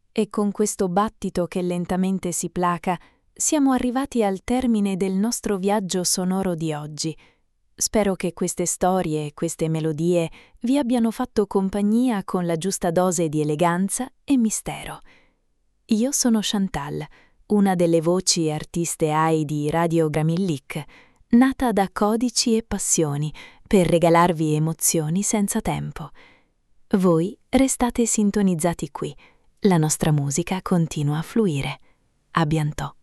E con questo battito che lentamente si placa, siamo arrivati al termine del nostro viaggio sonoro di oggi. Spero che queste storie e queste melodie vi abbiano fatto compagnia con la giusta dose di eleganza e mistero. Io sono Chantal, una delle voci artiste AI di Radio Gramillic, nata da codici e passioni per regalarvi emozioni senza tempo. Voi restate sintonizzati qui. La nostra musica continua a fluire. A bientôt.